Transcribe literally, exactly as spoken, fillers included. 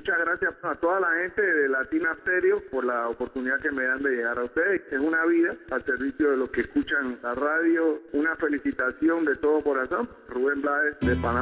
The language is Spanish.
muchas gracias a toda la gente de Latina Stereo por la oportunidad que me dan de llegar a ustedes. Es una vida al servicio de los que escuchan la radio. Una felicitación de todo corazón. Rubén Blades de Panamá.